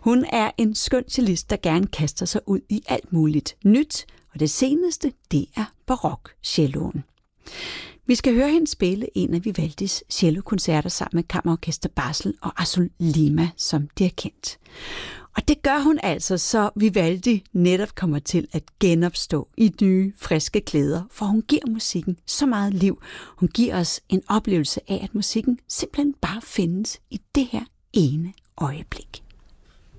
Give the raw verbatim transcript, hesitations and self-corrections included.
Hun er en skøn cellist, der gerne kaster sig ud i alt muligt nyt, og det seneste, det er barok-celloen. Vi skal høre hende spille en af Vivaldis cellokoncerter sammen med Kammerorkester Basel og Azul Lima som dirigent. Og det gør hun altså, så Vivaldi netop kommer til at genopstå i nye, friske klæder, for hun giver musikken så meget liv. Hun giver os en oplevelse af, at musikken simpelthen bare findes i det her ene øjeblik.